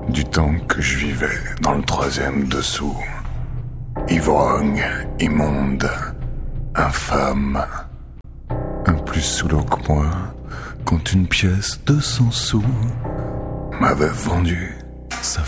du temps que je vivais dans le 3e dessous. Ivrogne, immonde, infâme. Un plus saoulant que moi, quand une pièce de 100 sous m'avait vendu